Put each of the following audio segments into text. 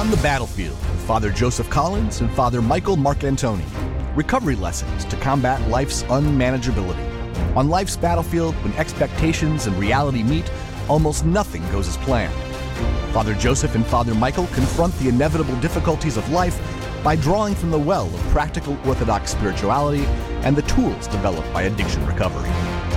On the Battlefield with Father Joseph Collins and Father Michael Marcantoni. Recovery lessons to combat life's unmanageability. On life's battlefield, when expectations and reality meet, almost nothing goes as planned. Father Joseph and Father Michael confront the inevitable difficulties of life by drawing from the well of practical Orthodox spirituality and the tools developed by addiction recovery.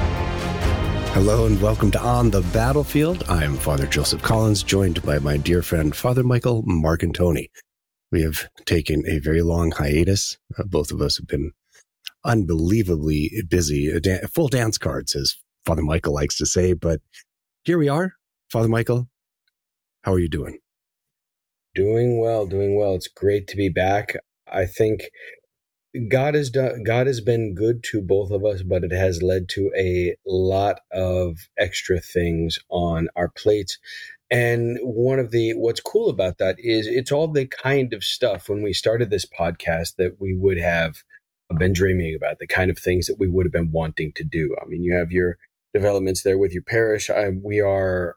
Hello and welcome to On the Battlefield. I am Father Joseph Collins, joined by my dear friend, Father Michael Marcantoni. We have taken a very long hiatus. Both of us have been unbelievably busy, full dance cards, as Father Michael likes to say. But here we are. Father Michael, how are you doing? Doing well. It's great to be back. I think God has been good to both of us, but it has led to a lot of extra things on our plates. And what's cool about that is it's all the kind of stuff when we started this podcast that we would have been dreaming about, the kind of things that we would have been wanting to do. I mean, you have your developments there with your parish. We are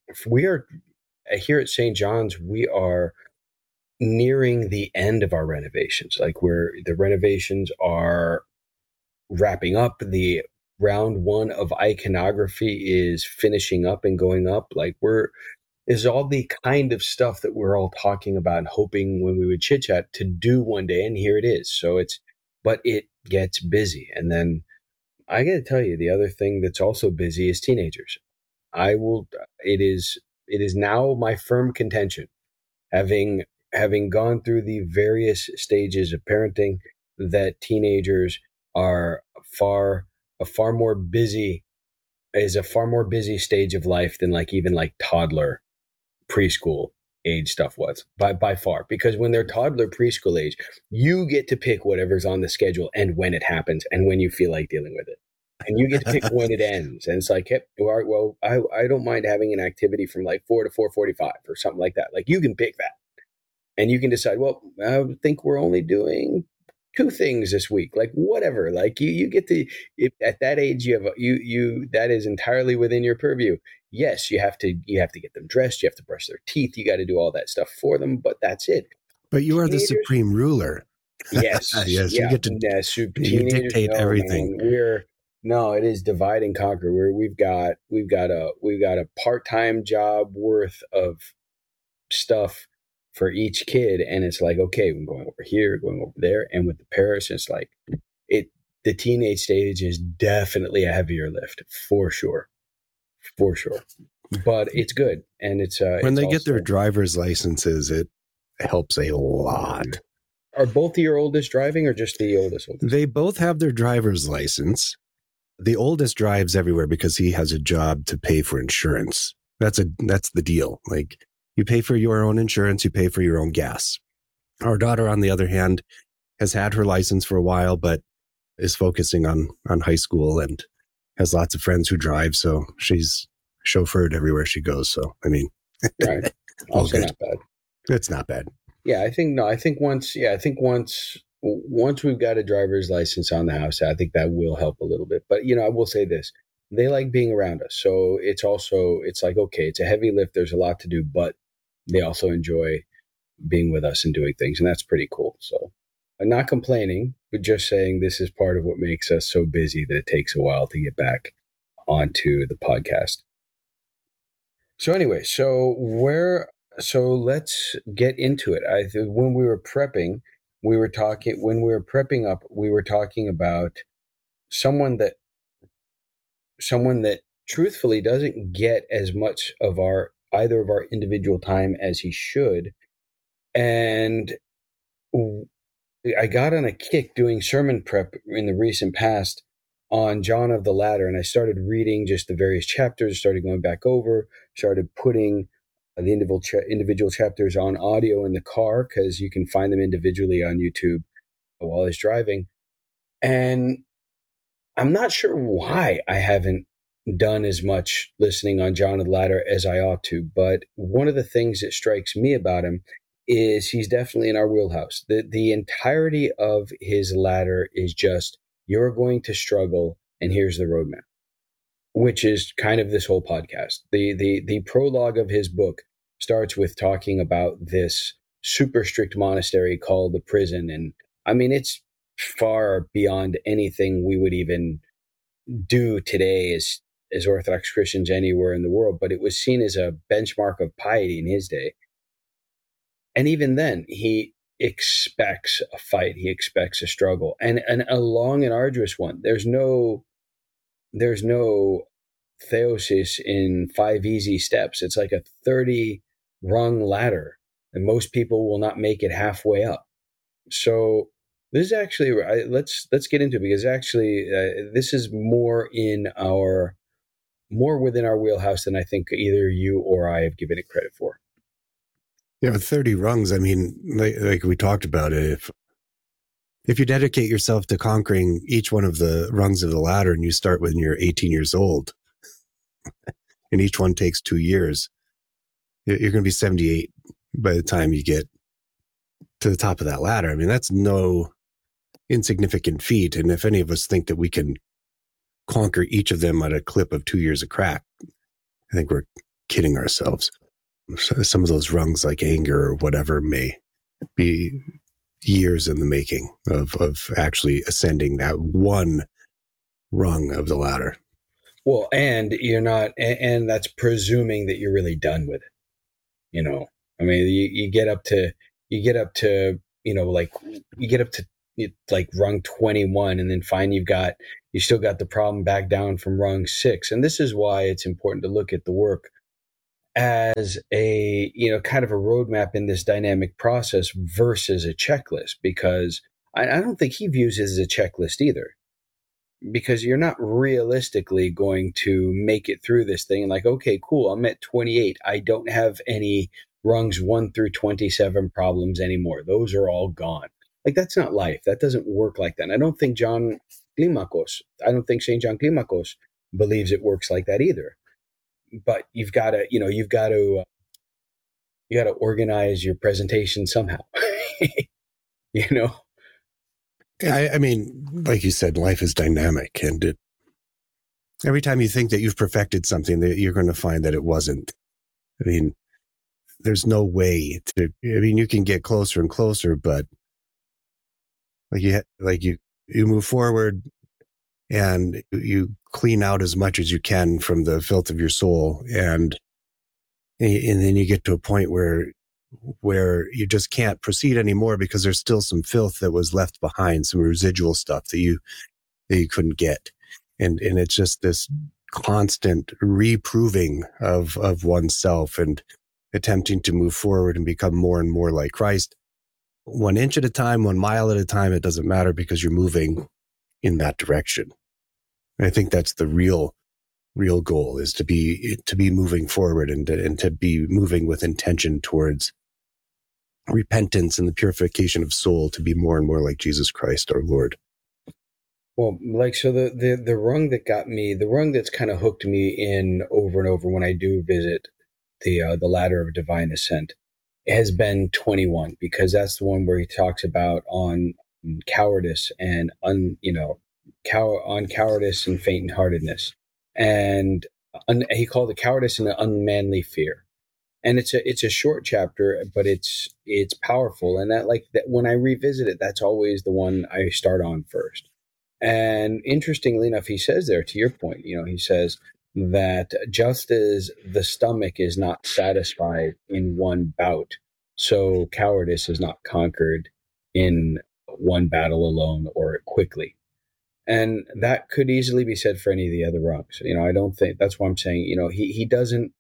here at St. John's. We are nearing the end of our renovations. The renovations are wrapping up. The round one of iconography is finishing up and going up. Is all the kind of stuff that we're all talking about and hoping when we would chit chat to do one day. And here it is. But it gets busy. And then I got to tell you, the other thing that's also busy is teenagers. It is now my firm contention, having gone through the various stages of parenting, that teenagers are a far more busy stage of life than even toddler preschool age stuff was by far. Because when they're toddler preschool age, you get to pick whatever's on the schedule and when it happens and when you feel like dealing with it. And you get to pick when it ends. And it's like, hey, all right, well, I don't mind having an activity from 4 to 4:45 or something like that. You can pick that. And you can decide, well, I think we're only doing 2 things this week, whatever. You get to, at that age, you that is entirely within your purview. Yes, you have to get them dressed. You have to brush their teeth. You got to do all that stuff for them, but that's it. But you are the supreme ruler. Yes. Yes, yeah. you get to you dictate everything. Man, it is divide and conquer. We've got a part-time job worth of stuff for each kid, and it's okay, we're going over here, going over there. And with the parish, it's the teenage stage is definitely a heavier lift for sure, but it's good. And it's when they get their driver's licenses, it helps a lot. Are both of your oldest driving, or just the oldest? They both have their driver's license. The oldest drives everywhere because he has a job to pay for insurance. That's the deal. You pay for your own insurance, you pay for your own gas. Our daughter, on the other hand, has had her license for a while, but is focusing on high school and has lots of friends who drive. So she's chauffeured everywhere she goes. So, I mean, right. Also not bad. It's not bad. Yeah, I think once we've got a driver's license on the house, I think that will help a little bit. But, I will say this. They like being around us. So it's okay, it's a heavy lift. There's a lot to do, but they also enjoy being with us and doing things. And that's pretty cool. So I'm not complaining, but just saying this is part of what makes us so busy that it takes a while to get back onto the podcast. So anyway, so let's get into it. When we were prepping up, we were talking about someone that truthfully doesn't get as much of either of our individual time as he should. And I got on a kick doing sermon prep in the recent past on John of the Ladder, and I started reading just the various chapters, started going back over, started putting the individual chapters on audio in the car, because you can find them individually on YouTube while I was driving. And I'm not sure why I haven't done as much listening on John of the Ladder as I ought to, but one of the things that strikes me about him is he's definitely in our wheelhouse. The entirety of his ladder is just, you're going to struggle, and here's the roadmap, which is kind of this whole podcast. The prologue of his book starts with talking about this super strict monastery called the prison. And I mean, it's far beyond anything we would even do today as Orthodox Christians anywhere in the world, but it was seen as a benchmark of piety in his day. And even then, he expects a fight. He expects a struggle, and a long and arduous one. There's no theosis in 5 easy steps. It's like a 30 rung ladder, and most people will not make it halfway up. So this is actually, let's get into it, because actually this is more within our wheelhouse than I think either you or I have given it credit for. Yeah, 30 rungs. I mean, like we talked about it, if you dedicate yourself to conquering each one of the rungs of the ladder, and you start when you're 18 years old, and each one takes 2 years, you're going to be 78 by the time you get to the top of that ladder. I mean, that's no insignificant feat. And if any of us think that we can conquer each of them at a clip of 2 years a crack, I think we're kidding ourselves. Some of those rungs, like anger or whatever, may be years in the making of actually ascending that one rung of the ladder. Well, and you're not, and that's presuming that you're really done with it. You know, I mean, you get up to, you get up to like rung 21, and then find you still got the problem back down from rung 6. And this is why it's important to look at the work as a, kind of a roadmap in this dynamic process versus a checklist, because I don't think he views it as a checklist either, because you're not realistically going to make it through this thing and like, okay, cool, I'm at 28. I don't have any rungs 1 through 27 problems anymore. Those are all gone. Like, that's not life. That doesn't work like that. And I don't think St. John Climacus believes it works like that either. But you've got to organize your presentation somehow. I mean, like you said, life is dynamic, and every time you think that you've perfected something, that you're going to find that it wasn't. I mean, there's no way to. I mean, you can get closer and closer, but you move forward, and you clean out as much as you can from the filth of your soul, and then you get to a point where you just can't proceed anymore because there's still some filth that was left behind, some residual stuff that you couldn't get, and it's just this constant reproving of oneself and attempting to move forward and become more and more like Christ, 1 inch at a time, 1 mile at a time. It doesn't matter, because you're moving in that direction. And I think that's the real goal, is to be moving forward and to be moving with intention towards repentance and the purification of soul, to be more and more like Jesus Christ, our Lord. Well, so the rung that got me, the rung that's kind of hooked me in over and over when I do visit the ladder of divine ascent, has been 21, because that's the one where he talks about on cowardice and on cowardice and faint-heartedness, and he called it cowardice and an unmanly fear. And it's a short chapter, but it's powerful. And that when I revisit it, that's always the one I start on first. And interestingly enough, he says there, to your point, he says that just as the stomach is not satisfied in one bout, so cowardice is not conquered in one battle alone or quickly. And that could easily be said for any of the other rungs. I don't think, that's why I'm saying, he doesn't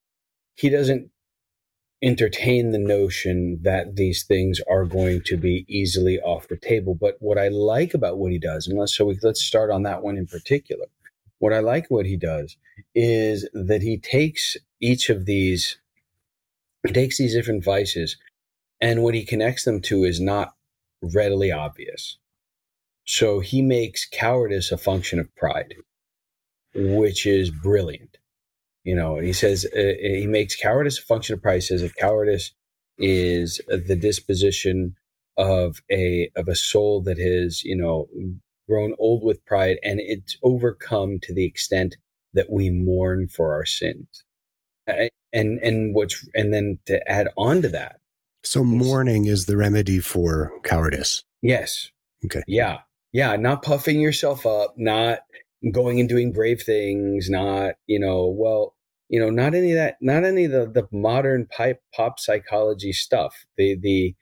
entertain the notion that these things are going to be easily off the table. But what I like about what he does, let's start on that one in particular. What I like what he does is that he takes these different vices, and what he connects them to is not readily obvious. So he makes cowardice a function of pride, which is brilliant. And he says, he makes cowardice a function of pride. He says that cowardice is the disposition of a soul that has, grown old with pride, and it's overcome to the extent that we mourn for our sins. And then to add on to that, So mourning is the remedy for cowardice. Yes. Okay. Yeah. Yeah. Not puffing yourself up, not going and doing brave things, not, not any of that, not any of the modern pop psychology stuff. The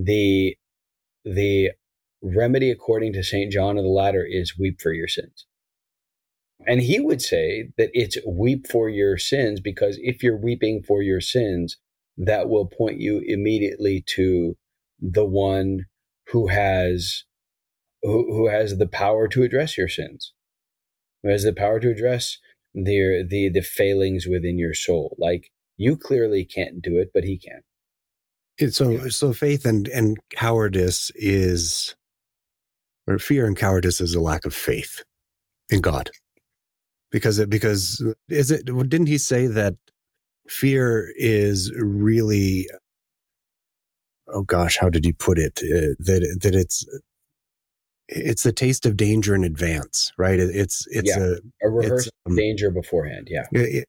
remedy, according to St. John of the Ladder, is weep for your sins. And he would say that it's weep for your sins, because if you're weeping for your sins, that will point you immediately to the one who has the power to address your sins, who has the power to address the failings within your soul. Like, you clearly can't do it, but he can. So faith and cowardice is, or fear and cowardice is a lack of faith in God. Because didn't he say that fear is really, oh gosh, how did he put it? That it's the taste of danger in advance, right? It's a rehearsed danger beforehand. Yeah.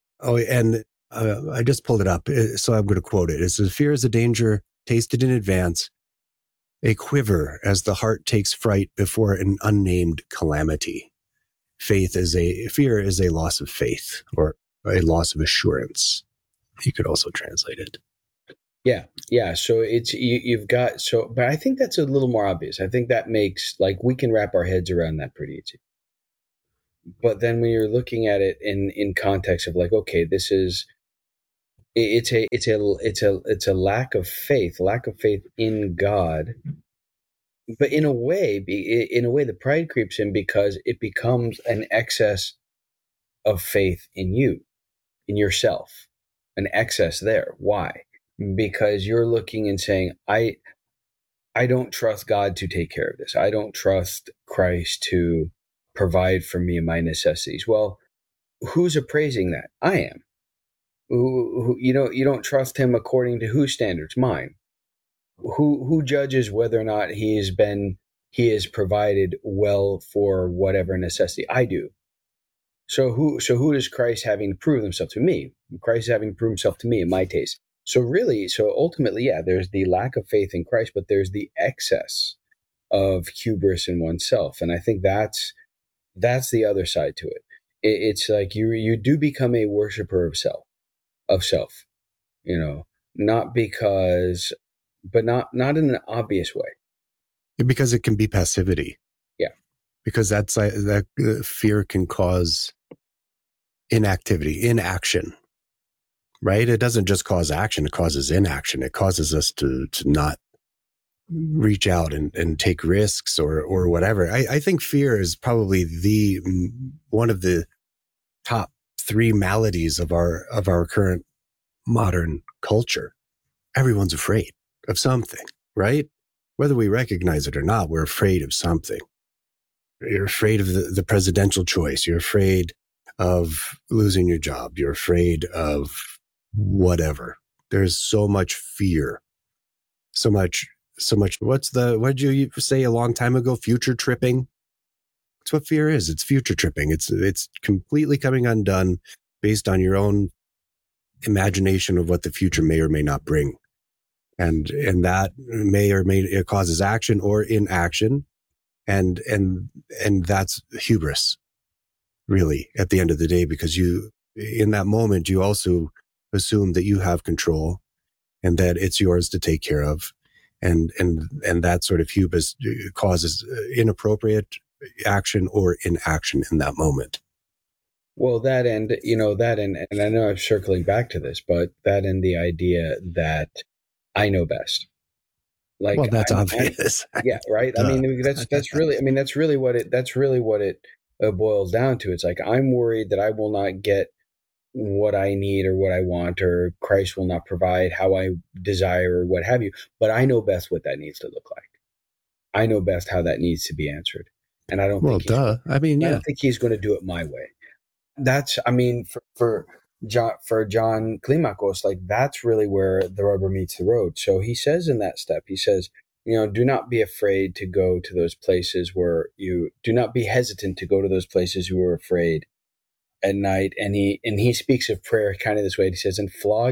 I just pulled it up, so I'm going to quote it. It says, "Fear is a danger tasted in advance, a quiver as the heart takes fright before an unnamed calamity. Fear is a loss of faith, or a loss of assurance." You could also translate it. Yeah. Yeah. So you've got, but I think that's a little more obvious. I think that makes, like, we can wrap our heads around that pretty easy. But then when you're looking at it in context of, like, okay, it's a lack of faith in God. But in a way, the pride creeps in, because it becomes an excess of faith in you, in yourself, an excess there. Why? Because you're looking and saying, I don't trust God to take care of this. I don't trust Christ to provide for me and my necessities. Well, who's appraising that? I am. You don't trust him according to whose standards? Mine. Who judges whether or not he has provided well for whatever necessity? I do. So who does Christ having to prove himself to? Me. Christ is having to prove himself to me in my taste. So ultimately, yeah, there's the lack of faith in Christ, but there's the excess of hubris in oneself. And I think that's the other side to it. It's like you do become a worshiper of self, not because, but not in an obvious way. Because it can be passivity. Yeah. Because that fear can cause inaction, right? It doesn't just cause action, it causes inaction. It causes us to not reach out and take risks or whatever. I think fear is probably one of the top 3 maladies of our current modern culture. Everyone's afraid of something, right? Whether we recognize it or not, we're afraid of something. You're afraid of the presidential choice. You're afraid of losing your job. You're afraid of whatever. There's so much fear. So much. What did you say a long time ago? Future tripping. That's what fear is. It's future tripping. It's completely coming undone based on your own imagination of what the future may or may not bring. And that may or may, it causes action or inaction. And that's hubris, really, at the end of the day, because in that moment, you also assume that you have control and that it's yours to take care of. And that sort of hubris causes inappropriate action or inaction in that moment. Well, and I know I'm circling back to this, but that and the idea that I know best. Like, well, that's obvious. Yeah, right. I mean, that's really what it boils down to. It's like, I'm worried that I will not get what I need or what I want, or Christ will not provide how I desire, or what have you. But I know best what that needs to look like. I know best how that needs to be answered. And I don't think I don't think he's going to do it my way. That's, I mean, for John Climacos, like, that's really where the rubber meets the road. So he says in that step, he says, do not be afraid to go to those places where do not be hesitant to go to those places you are afraid at night. And he speaks of prayer kind of this way. He says, and flog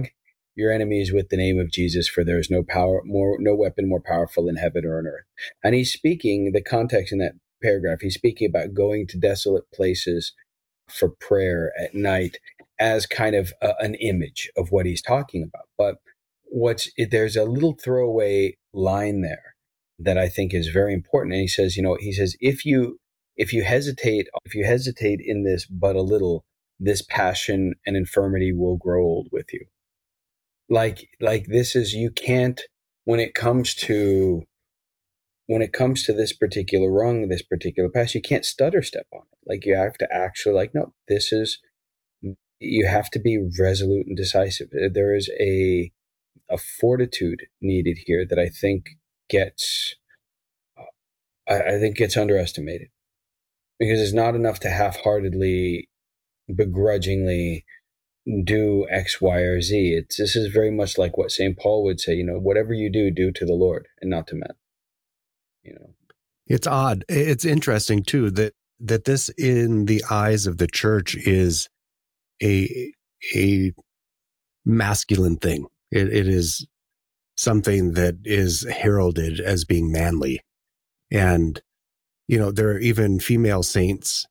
your enemies with the name of Jesus, for there is no weapon more powerful in heaven or on earth. And he's speaking, the context in that paragraph, he's speaking about going to desolate places for prayer at night as kind of an image of what he's talking about. But there's a little throwaway line there that I think is very important. And he says, if you hesitate in this but a little, this passion and infirmity will grow old with you. Like this is, you can't, when it comes to this particular rung, this particular pass, you can't stutter step on it. Like, you have to actually, no, you have to be resolute and decisive. There is a fortitude needed here that I think gets underestimated, because it's not enough to half-heartedly, begrudgingly do X, Y, or Z. This is very much like what St. Paul would say, whatever you do, do to the Lord and not to men. It's odd. It's interesting too that this, in the eyes of the church, is a masculine thing. It is something that is heralded as being manly. And, there are even female saints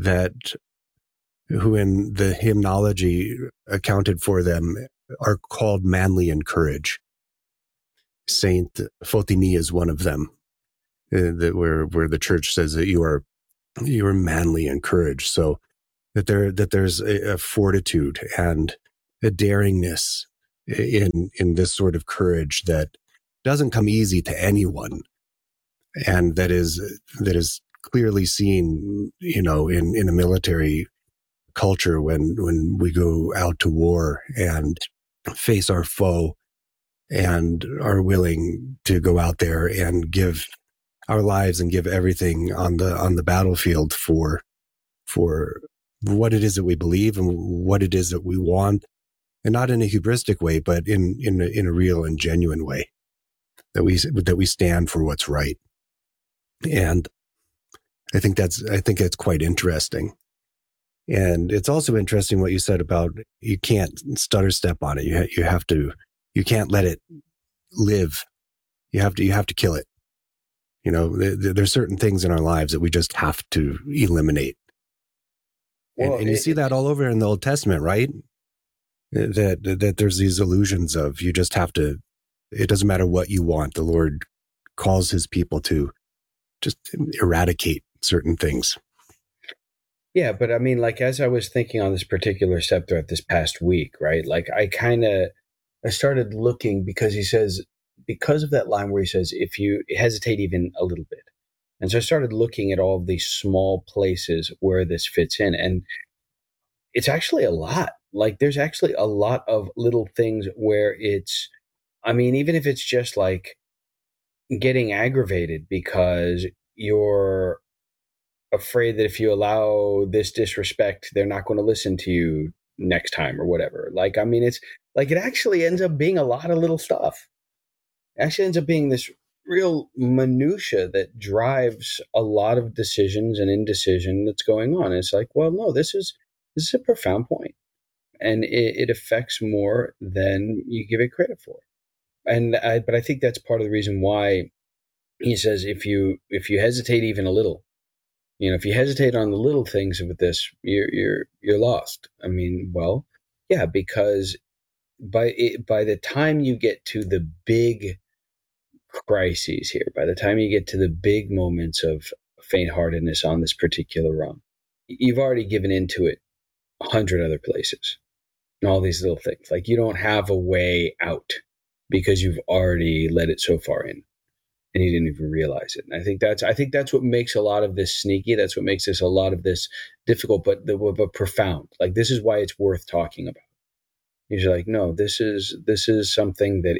who in the hymnology accounted for them are called manly in courage. Saint Photinie is one of them, where the church says that you are manly in courage. So that there's a fortitude and a daringness in this sort of courage that doesn't come easy to anyone, and that is clearly seen, in a military culture when we go out to war and face our foe and are willing to go out there and give our lives and give everything on the battlefield for what it is that we believe and what it is that we want, and not in a hubristic way, but in a real and genuine way, that we stand for what's right. And I think that's quite interesting. And it's also interesting what you said about you can't stutter step on it. You can't let it live. You have to kill it. There's certain things in our lives that we just have to eliminate. And you see that all over in the Old Testament, right? That there's these illusions of, you just have to, it doesn't matter what you want. The Lord calls his people to just eradicate certain things. Yeah, but I mean, as I was thinking on this particular step throughout this past week, right? I started looking, because he says, because of that line where he says, if you hesitate even a little bit. And so I started looking at all of these small places where this fits in. And it's actually a lot. There's actually a lot of little things where even if it's just getting aggravated because you're afraid that if you allow this disrespect, they're not going to listen to you next time or whatever. It's it actually ends up being a lot of little stuff. It actually ends up being this real minutia that drives a lot of decisions and indecision that's going on. It's well, no, this is a profound point, and it affects more than you give it credit for. But I think that's part of the reason why he says, if you hesitate even a little, if you hesitate on the little things of this, you're lost. Well, yeah, because by the time you get to the big crises here, by the time you get to the big moments of faint-heartedness on this particular rung, you've already given into it 100 other places and all these little things. You don't have a way out because you've already let it so far in and you didn't even realize it. And I think that's what makes a lot of this sneaky. That's what makes a lot of this difficult, but profound. This is why it's worth talking about. You're no, this is something that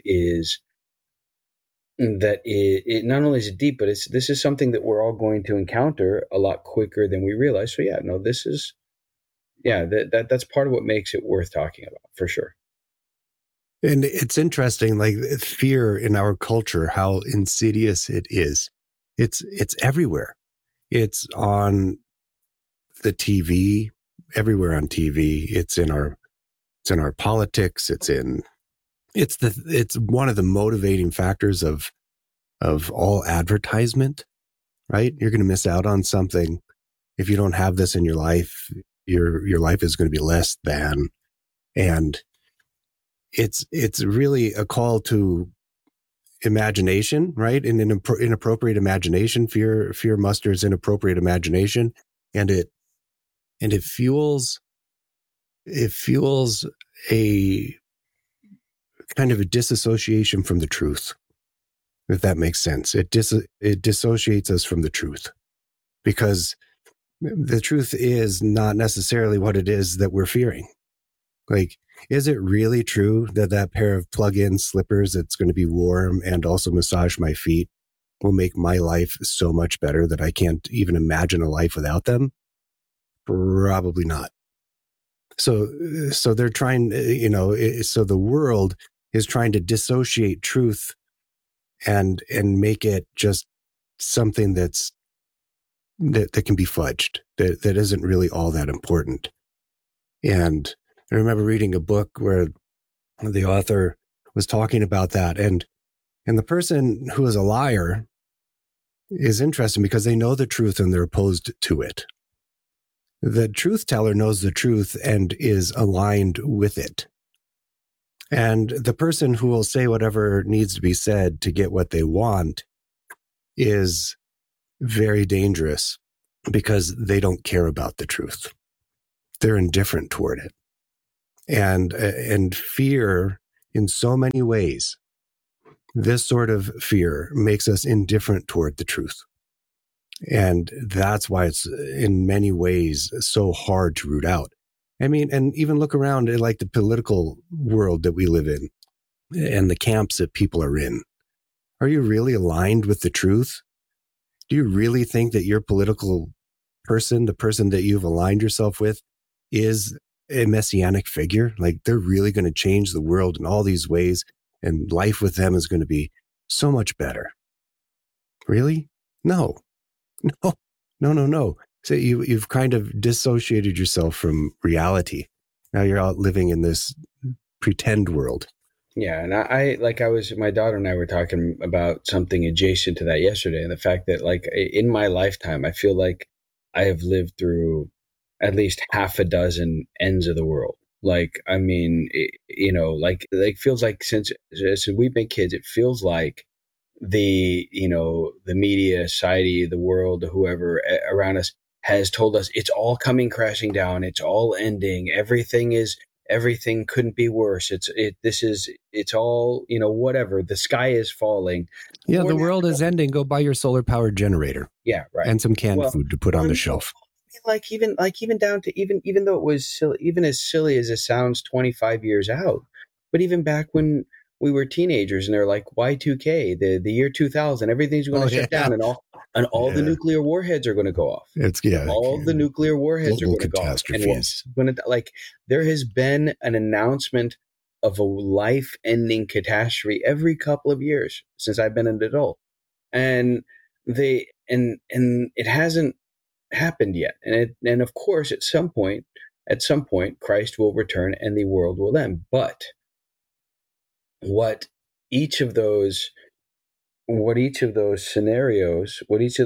it not only is it deep, but this is something that we're all going to encounter a lot quicker than we realize. So yeah, no, that's part of what makes it worth talking about, for sure. And it's interesting, fear in our culture, how insidious it is. It's everywhere. It's on the TV, everywhere on TV. It's in our politics. It's in it's one of the motivating factors of all advertisement, right? You're going to miss out on something if you don't have this in your life. Your life is going to be less than, and it's really a call to imagination, right? And an inappropriate imagination. Fear musters inappropriate imagination, and it fuels a kind of a disassociation from the truth, if that makes sense. It dissociates us from the truth, because the truth is not necessarily what it is that we're fearing. Like, is it really true that pair of plug-in slippers that's going to be warm and also massage my feet will make my life so much better that I can't even imagine a life without them? Probably not. So they're trying, so the world is trying to dissociate truth and make it just something that can be fudged, that isn't really all that important. And I remember reading a book where the author was talking about that, and the person who is a liar is interesting because they know the truth and they're opposed to it. The truth teller knows the truth and is aligned with it. And the person who will say whatever needs to be said to get what they want is very dangerous, because they don't care about the truth. They're indifferent toward it. And fear, in so many ways, this sort of fear makes us indifferent toward the truth. And that's why it's in many ways so hard to root out. I mean, and even look around at like the political world that we live in and the camps that people are in. Are you really aligned with the truth? Do you really think that your political person, the person that you've aligned yourself with, is a messianic figure? Like, they're really going to change the world in all these ways, and life with them is going to be so much better? Really? No. So you've kind of dissociated yourself from reality. Now you're out living in this pretend world. Yeah, and my daughter and I were talking about something adjacent to that yesterday, and the fact that, like, in my lifetime, I feel like I have lived through at least half a dozen ends of the world. Like, I mean, like feels like since we've been kids, it feels like the media, society, the world, whoever around us has told us it's all coming crashing down. It's all ending. Everything couldn't be worse. It's all, whatever. The sky is falling. Yeah, the world is ending. Go buy your solar powered generator. Yeah, right. And some canned food to put on the shelf. Even down to even though it was silly, even as silly as it sounds, 25 years out, but even back when we were teenagers and they're like Y2K, the year 2000, everything's going to shut down and all the nuclear warheads are going to go off. All the nuclear warheads are going to go off. And there has been an announcement of a life-ending catastrophe every couple of years since I've been an adult, and it hasn't happened yet. And of course, at some point, Christ will return and the world will end. But what each of those scenarios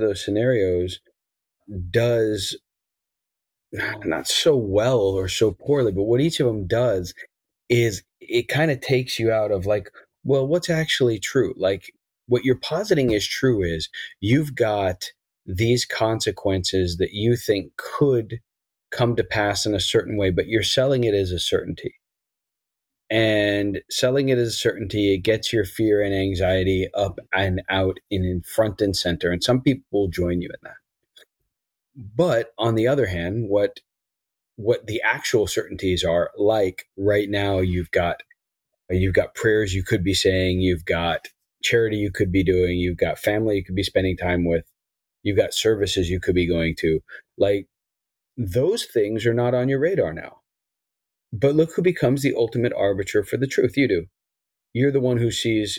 does, not so well or so poorly, but what each of them does is it kind of takes you out of like, well, what's actually true? Like, what you're positing is true is you've got these consequences that you think could come to pass in a certain way, but you're selling it as a certainty. And selling it as a certainty, it gets your fear and anxiety up and out and in front and center. And some people will join you in that. But on the other hand, what the actual certainties are, like right now, you've got prayers you could be saying, you've got charity you could be doing, you've got family you could be spending time with, you've got services you could be going to. Like, those things are not on your radar now. But look who becomes the ultimate arbiter for the truth. You do. You're the one who sees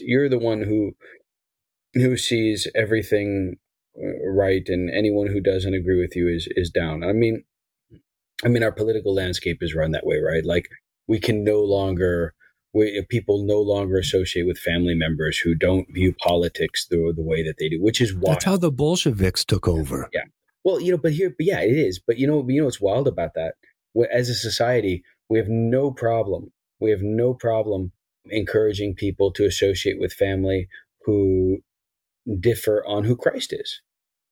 everything right, and anyone who doesn't agree with you is down. I mean, our political landscape is run that way, right? Like, we can no longer people no longer associate with family members who don't view politics the way that they do, which is wild. That's how the Bolsheviks took over. Yeah. Well, but yeah, it is. But what's wild about that? As a society, we have no problem. We have no problem encouraging people to associate with family who differ on who Christ is.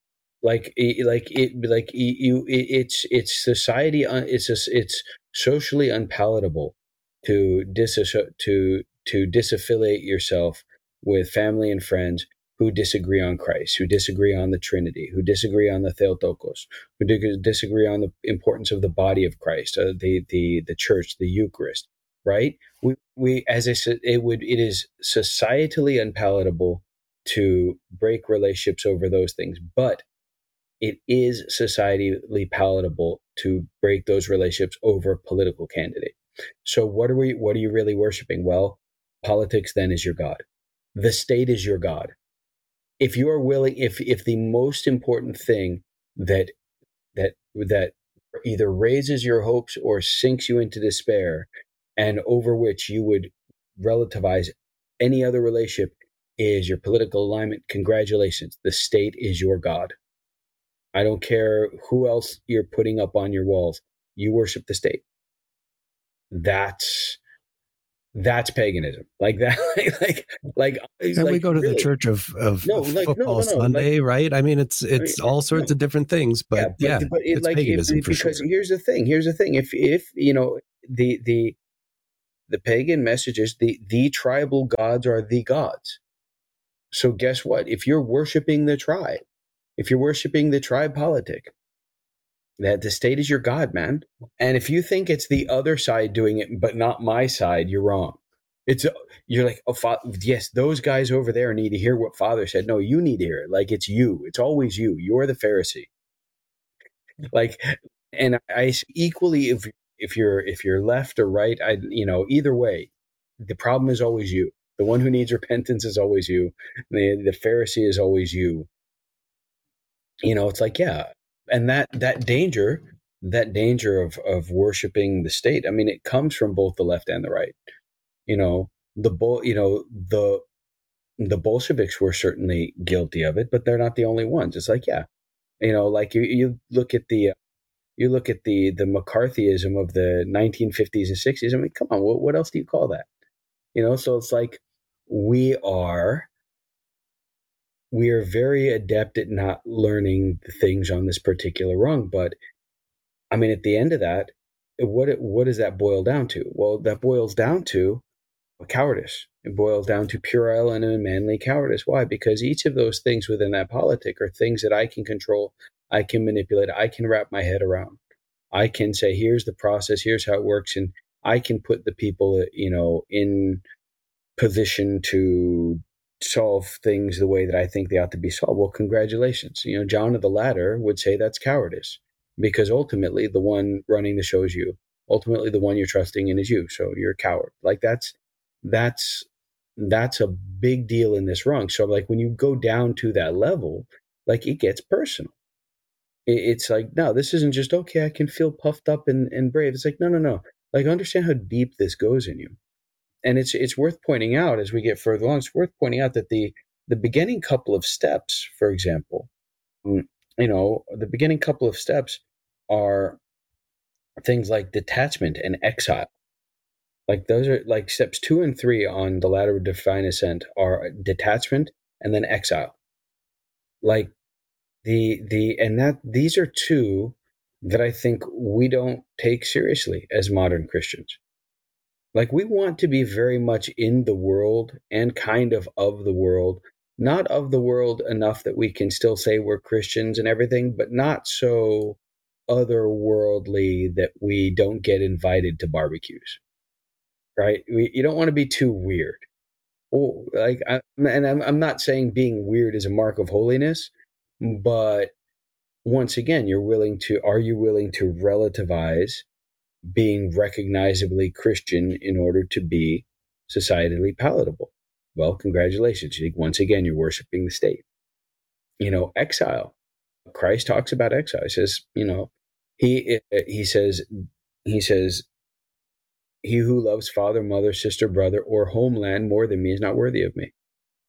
It's society. It's socially unpalatable to disaffiliate yourself with family and friends who disagree on Christ, who disagree on the Trinity, who disagree on the Theotokos, who disagree on the importance of the body of Christ, the church, the Eucharist. Right? We as I said, it is societally unpalatable to break relationships over those things, but it is societally palatable to break those relationships over a political candidate. So what are you really worshiping? Well, politics then is your God. The state is your God. If you are willing, if the most important thing that either raises your hopes or sinks you into despair, and over which you would relativize any other relationship, is your political alignment, congratulations. The state is your God. I don't care who else you're putting up on your walls. You worship the state. That's paganism. Like that. And we go to the church of football Sunday, right? I mean, it's all sorts of different things, but it's paganism for sure. Because here's the thing. If the pagan message is the tribal gods are the gods. So guess what? If you're worshiping the tribe, if you're worshiping the tribe politic, that the state is your God, man. And if you think it's the other side doing it, but not my side, you're wrong. You're like, yes, those guys over there need to hear what Father said. No, you need to hear it. Like, it's you. It's always you. You're the Pharisee. And I equally, if you're left or right, either way, the problem is always you. The one who needs repentance is always you. The Pharisee is always you. It's like, yeah. And that danger of worshiping the state, I mean, it comes from both the left and the right. The Bolsheviks were certainly guilty of it, but they're not the only ones. It's like, yeah, like you look at the McCarthyism of the 1950s and 60s. I mean, come on, what else do you call that? So it's like we are very adept at not learning the things on this particular rung. But I mean, at the end of that, what does that boil down to? Well, that boils down to cowardice. It boils down to puerile and unmanly cowardice. Why? Because each of those things within that politic are things that I can control, I can manipulate, I can wrap my head around. I can say, here's the process, here's how it works, and I can put the people, in position to solve things the way that I think they ought to be solved. Well, congratulations. John of the Ladder would say that's cowardice, because ultimately the one running the show is you. Ultimately, the one you're trusting in is you. So you're a coward. Like that's a big deal in this rung. So like when you go down to that level, like it gets personal. It's like, no, this isn't just, okay, I can feel puffed up and brave. It's like, no. Like, understand how deep this goes in you. And it's worth pointing out as we get further along, it's worth pointing out that the beginning couple of steps, for example, the beginning couple of steps are things like detachment and exile. Like those are like steps 2 and 3 on the ladder of divine ascent are detachment and then exile. Like these are two that I think we don't take seriously as modern Christians. Like, we want to be very much in the world and kind of the world, not of the world enough that we can still say we're Christians and everything, but not so otherworldly that we don't get invited to barbecues, right? You don't want to be too weird. Oh, I'm not saying being weird is a mark of holiness, but once again, are you willing to relativize being recognizably Christian in order to be societally palatable? Well, congratulations. Once again, you're worshiping the state. Exile. Christ talks about exile. He says, he says, he who loves father, mother, sister, brother, or homeland more than me is not worthy of me.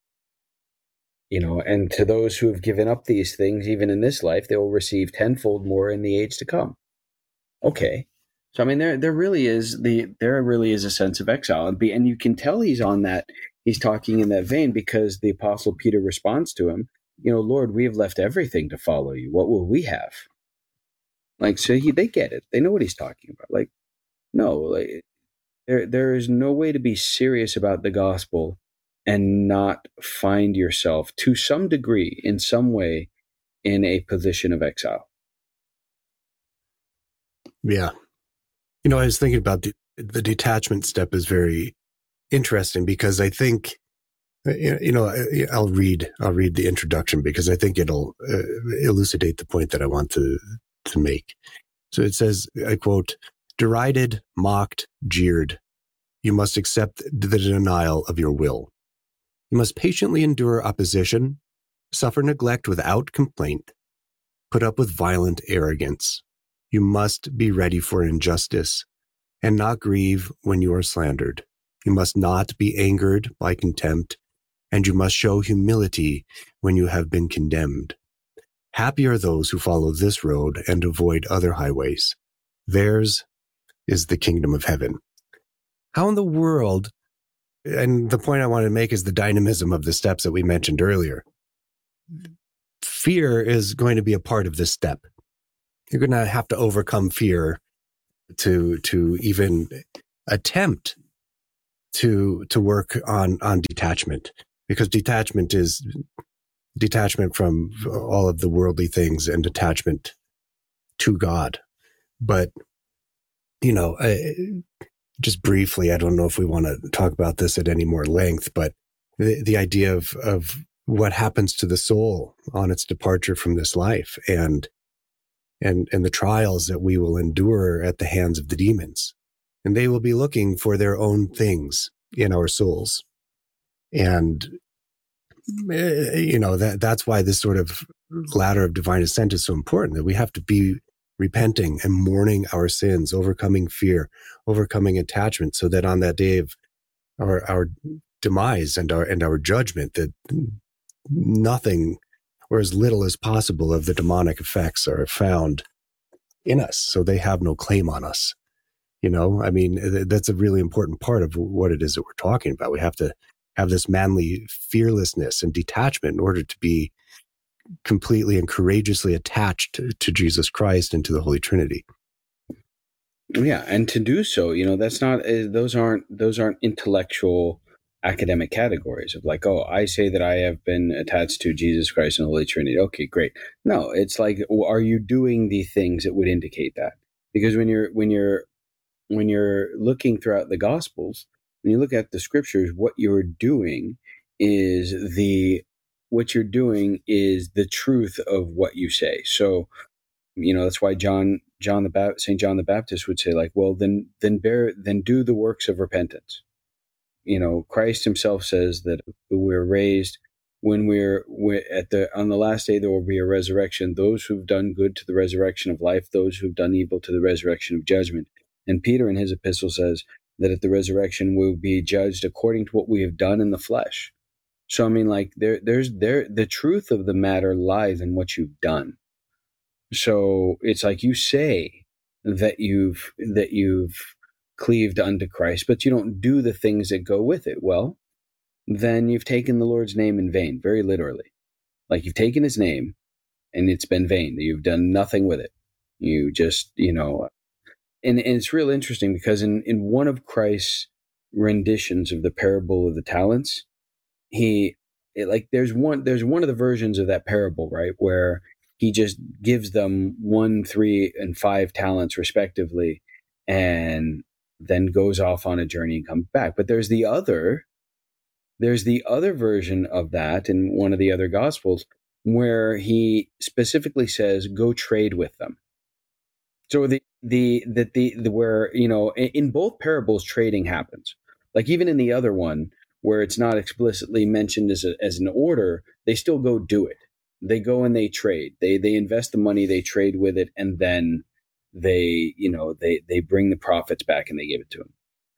And to those who have given up these things, even in this life, they will receive tenfold more in the age to come. Okay. So, I mean, there really is a sense of exile, and you can tell he's talking in that vein, because the apostle Peter responds to him, Lord, we have left everything to follow you. What will we have? Like, so they get it. They know what he's talking about. Like, no, like, there is no way to be serious about the gospel and not find yourself to some degree, in some way, in a position of exile. Yeah. I was thinking about the detachment step is very interesting, because I think, I'll read the introduction, because I think it'll elucidate the point that I want to make. So it says, I quote, "Derided, mocked, jeered, you must accept the denial of your will. You must patiently endure opposition, suffer neglect without complaint, put up with violent arrogance. You must be ready for injustice and not grieve when you are slandered. You must not be angered by contempt, and you must show humility when you have been condemned. Happy are those who follow this road and avoid other highways. Theirs is the kingdom of heaven." How in the world, and the point I want to make is the dynamism of the steps that we mentioned earlier. Fear is going to be a part of this step. You're going to have to overcome fear to even attempt to work on detachment, because detachment is detachment from all of the worldly things and attachment to God. But, just briefly, I don't know if we want to talk about this at any more length, but the idea of what happens to the soul on its departure from this life, and the trials that we will endure at the hands of the demons. And they will be looking for their own things in our souls. And, that's why this sort of ladder of divine ascent is so important, that we have to be repenting and mourning our sins, overcoming fear, overcoming attachment, so that on that day of our demise and our judgment, that nothing, or as little as possible, of the demonic effects are found in us, so they have no claim on us. That's a really important part of what it is that we're talking about. We have to have this manly fearlessness and detachment in order to be completely and courageously attached to Jesus Christ and to the Holy Trinity. Yeah, and to do so, that's not; those aren't intellectual, academic categories of like, oh, I say that I have been attached to Jesus Christ and the Holy Trinity. Okay, great. No, it's like, are you doing the things that would indicate that? Because when you're looking throughout the Gospels, when you look at the Scriptures, what you're doing is the truth of what you say. So, that's why St. John the Baptist would say, like, well, then do the works of repentance. Christ himself says that we're raised when on the last day, there will be a resurrection. Those who've done good to the resurrection of life, those who've done evil to the resurrection of judgment. And Peter in his epistle says that at the resurrection we'll be judged according to what we have done in the flesh. So, I mean, like, the truth of the matter lies in what you've done. So it's like, you say that you've cleaved unto Christ, but you don't do the things that go with it. Well, then you've taken the Lord's name in vain, very literally. Like, you've taken his name and it's been vain. You've done nothing with it. You just, and it's real interesting, because in one of Christ's renditions of the parable of the talents, there's one of the versions of that parable, right, where he just gives them 1, 3, and 5 talents respectively, and then goes off on a journey and comes back. But there's the other version of that in one of the other Gospels, where he specifically says, go trade with them. So where, in both parables, trading happens. Like, even in the other one, where it's not explicitly mentioned as an order, they still go do it. They go and they trade. They invest the money, they trade with it, and then they bring the profits back and they give it to him.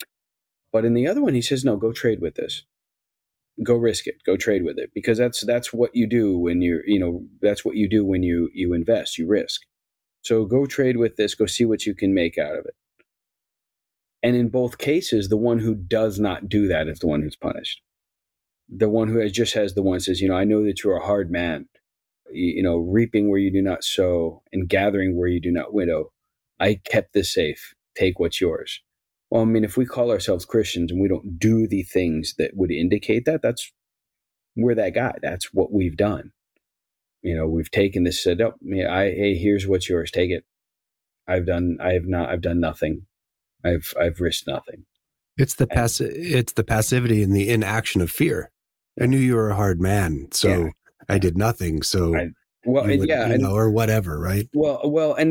But in the other one, he says, no, go trade with this. Go risk it. Go trade with it, because that's what you do when that's what you do when you invest. You risk. So go trade with this. Go see what you can make out of it. And in both cases, the one who does not do that is the one who's punished. The one who has the one says, I know that you're a hard man, reaping where you do not sow and gathering where you do not winnow. I kept this safe. Take what's yours. Well, I mean, if we call ourselves Christians and we don't do the things that would indicate that, we're that guy. That's what we've done. We've taken this, said, oh, hey, here's what's yours. Take it. I've done nothing. I've risked nothing. It's the passivity and the inaction of fear. I knew you were a hard man, so I did nothing. So or whatever, right? But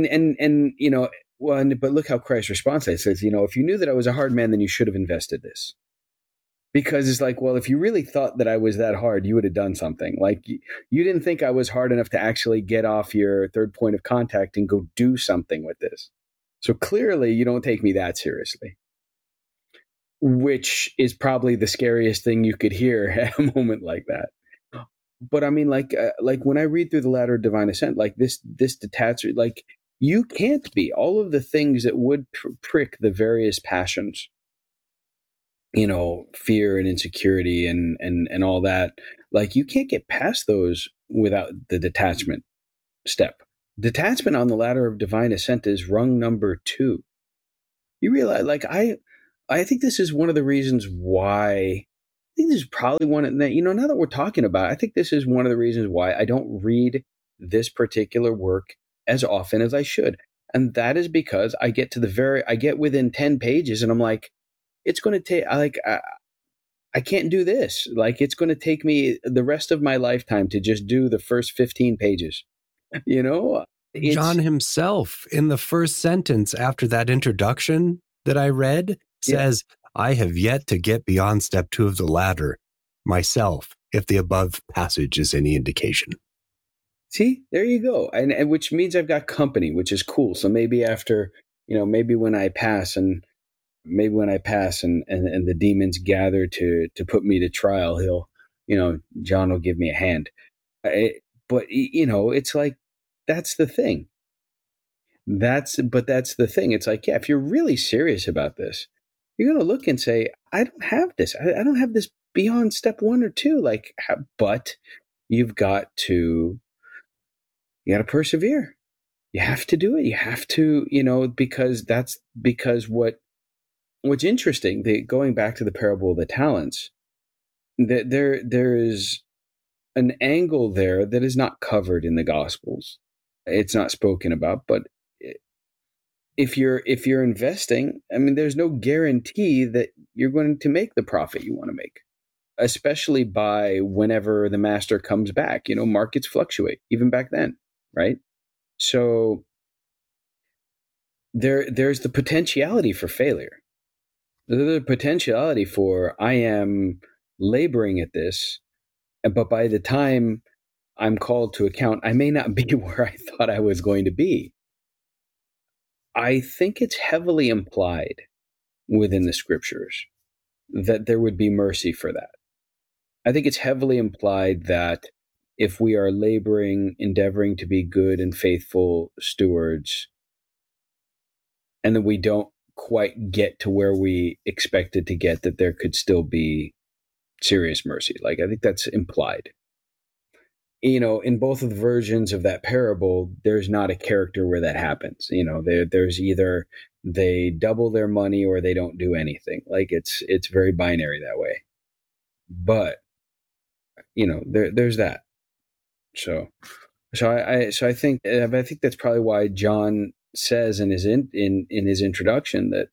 look how Christ responds. It says, if you knew that I was a hard man, then you should have invested this. Because it's like, well, if you really thought that I was that hard, you would have done something. Like you didn't think I was hard enough to actually get off your third point of contact and go do something with this. So clearly you don't take me that seriously, which is probably the scariest thing you could hear at a moment like that. But I mean, like when I read through the Ladder of Divine Ascent, like this detachment, like you can't be all of the things that would prick the various passions, fear and insecurity and all that. Like you can't get past those without the detachment step. Detachment on the Ladder of Divine Ascent is rung number 2. You realize, like, I think this is one of the reasons why, I think this is probably one of the, now that we're talking about it, I think this is one of the reasons why I don't read this particular work as often as I should. And that is because I get within 10 pages and I'm like, it's going to take, I can't do this. Like, it's going to take me the rest of my lifetime to just do the first 15 pages. John himself, in the first sentence after that introduction that I read, says, I have yet to get beyond step 2 of the ladder myself, if the above passage is any indication. See, there you go. And which means I've got company, which is cool. So maybe after, maybe when I pass and the demons gather to put me to trial, John will give me a hand. But it's like, that's the thing. That's the thing. It's like, if you're really serious about this, you're going to look and say, I don't have this. I don't have this beyond step 1 or 2. But you've got to persevere. You have to do it. You have to, because what's interesting, going back to the parable of the talents, that there is an angle there that is not covered in the Gospels. It's not spoken about, but if you're investing, I mean, there's no guarantee that you're going to make the profit you want to make, especially by whenever the master comes back. Markets fluctuate even back then, right? So there's the potentiality for failure. There's the potentiality for, I am laboring at this, but by the time I'm called to account, I may not be where I thought I was going to be. I think it's heavily implied within the scriptures that there would be mercy for that. I think it's heavily implied that if we are laboring, endeavoring to be good and faithful stewards, and that we don't quite get to where we expected to get, that there could still be serious mercy. Like, I think that's implied. In both of the versions of that parable, there's not a character where that happens. There's either they double their money or they don't do anything. Like, it's very binary that way. But there's that. So I think that's probably why John says in his introduction that,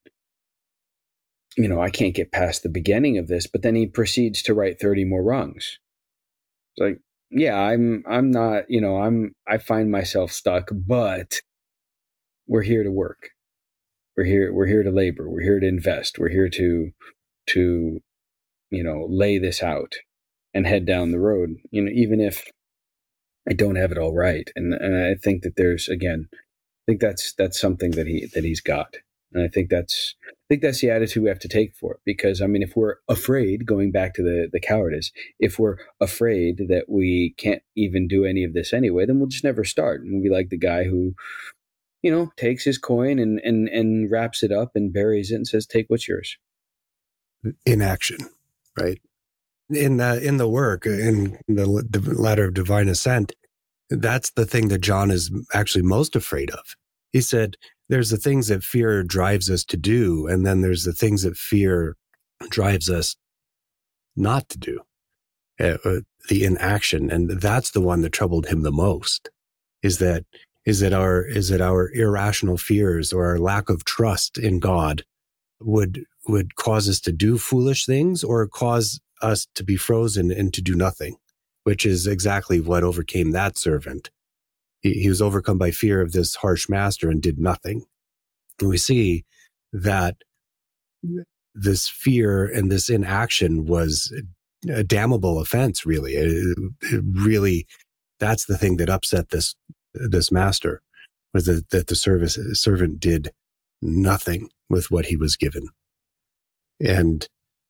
I can't get past the beginning of this, but then he proceeds to write 30 more rungs. It's like, I'm not, I find myself stuck, but we're here to work. We're here to labor. We're here to invest. We're here to lay this out and head down the road, even if I don't have it all right. And I think that there's, again, I think that's something that he's got. And I think that's think that's the attitude we have to take for it. Because, I mean, if we're afraid, going back to the cowardice, if we're afraid that we can't even do any of this anyway, then we'll just never start. And we'll be like the guy who, takes his coin and wraps it up and buries it and says, take what's yours. Inaction, right? In the work, in the ladder of divine ascent, that's the thing that John is actually most afraid of. He said, there's the things that fear drives us to do, and then there's the things that fear drives us not to do, the inaction. And that's the one that troubled him the most, is that our irrational fears or our lack of trust in God would cause us to do foolish things or cause us to be frozen and to do nothing, which is exactly what overcame that servant. He was overcome by fear of this harsh master and did nothing. And we see that this fear and this inaction was a damnable offense, really. It really, that's the thing that upset this master, was that the servant did nothing with what he was given. And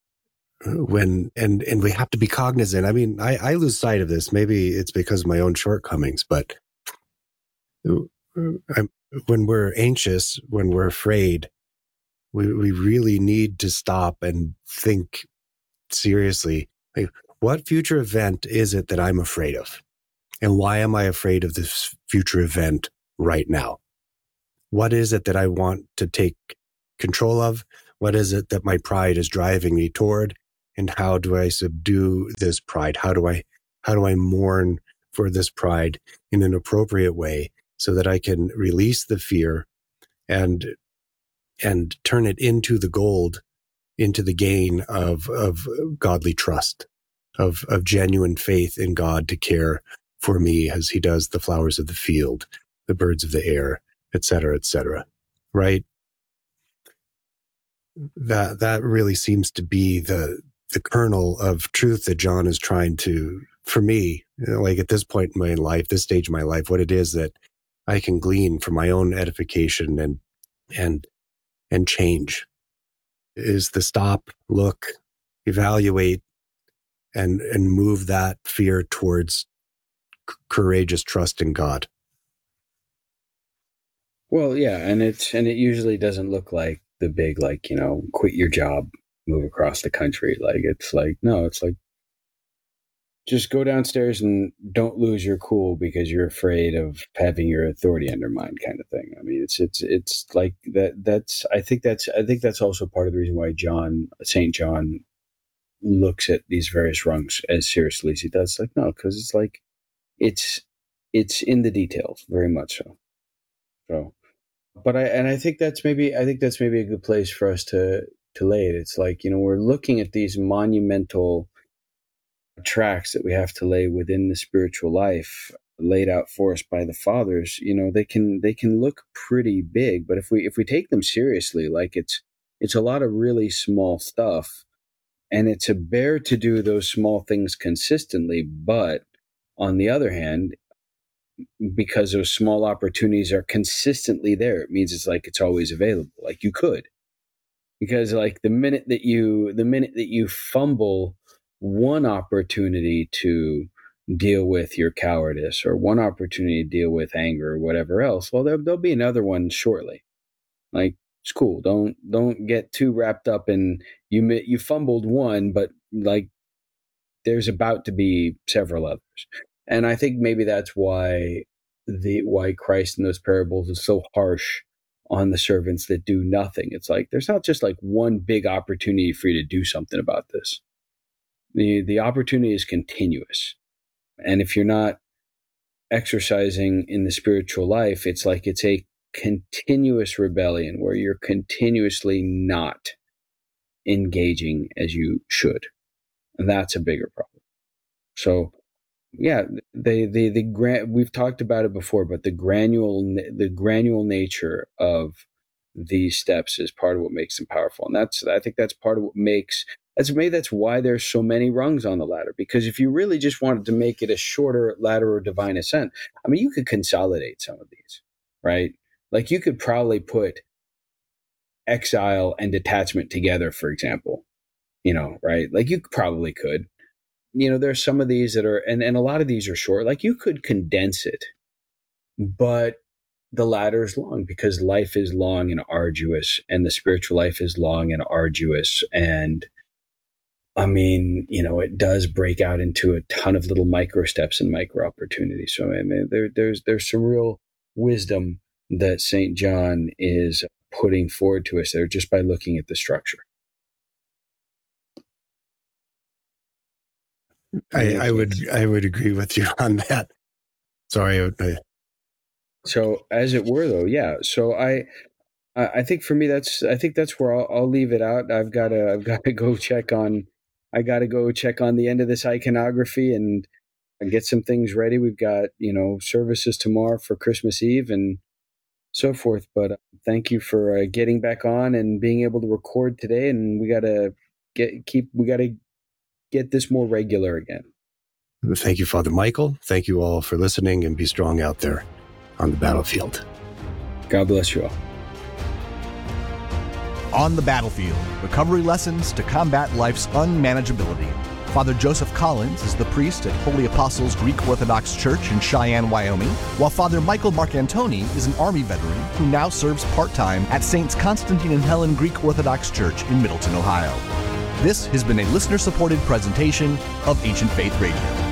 and we have to be cognizant. I mean, I lose sight of this. Maybe it's because of my own shortcomings, but when we're anxious, when we're afraid, we really need to stop and think seriously. Like, what future event is it that I'm afraid of? And why am I afraid of this future event right now? What is it that I want to take control of? What is it that my pride is driving me toward? And how do I subdue this pride? How do I mourn for this pride in an appropriate way so that I can release the fear and turn it into the gold, into the gain of godly trust, of genuine faith in God to care for me as he does the flowers of the field, the birds of the air, et cetera, right? That really seems to be the kernel of truth that John is trying to, for me, like at this point in my life, this stage of my life, what it is that I can glean from my own edification and change is to stop, look, evaluate, and move that fear towards courageous trust in God. Well, yeah, and it usually doesn't look like the big, quit your job, move across the country. It's like just go downstairs and don't lose your cool because you're afraid of having your authority undermined, kind of thing. I mean, it's like that. I think that's also part of the reason why St. John looks at these various rungs as seriously as he does. Like, no, because it's like it's in the details, very much so. So, but I think that's maybe a good place for us to lay it. It's like, we're looking at these monumental tracks that we have to lay within the spiritual life laid out for us by the fathers. They can look pretty big, but if we take them seriously, like it's a lot of really small stuff, and it's a bear to do those small things consistently. But on the other hand, because those small opportunities are consistently there, it means it's always available. Like you could, because like the minute that you fumble one opportunity to deal with your cowardice or one opportunity to deal with anger or whatever else, well, there'll be another one shortly. Like, it's cool. Don't get too wrapped up in you fumbled one, but like there's about to be several others. And I think maybe that's why Christ in those parables is so harsh on the servants that do nothing. It's like there's not just like one big opportunity for you to do something about this. The opportunity is continuous. And if you're not exercising in the spiritual life, it's like it's a continuous rebellion where you're continuously not engaging as you should. And that's a bigger problem. So, yeah, we've talked about it before, but the granular nature of these steps is part of what makes them powerful. And I think that's part of what makes, that's why there's so many rungs on the ladder. Because if you really just wanted to make it a shorter ladder of divine ascent, I mean, you could consolidate some of these, right? Like you could probably put exile and detachment together, for example, right? Like you probably could, there's some of these that are, and a lot of these are short, like you could condense it, but the ladder is long because life is long and arduous, and the spiritual life is long and arduous. And I mean, it does break out into a ton of little micro steps and micro opportunities. So I mean, there's some real wisdom that St. John is putting forward to us there just by looking at the structure. I would agree with you on that. Sorry. So as it were, though, yeah. So I think for me, that's where I'll leave it out. I've got to go check on the end of this iconography and get some things ready. We've got, services tomorrow for Christmas Eve and so forth. But thank you for getting back on and being able to record today. And we got to get this more regular again. Thank you, Father Michael. Thank you all for listening, and be strong out there on the battlefield. God bless you all. On the Battlefield, recovery lessons to combat life's unmanageability. Father Joseph Collins is the priest at Holy Apostles Greek Orthodox Church in Cheyenne, Wyoming, while Father Michael Marcantoni is an Army veteran who now serves part-time at Saints Constantine and Helen Greek Orthodox Church in Middleton, Ohio. This has been a listener-supported presentation of Ancient Faith Radio.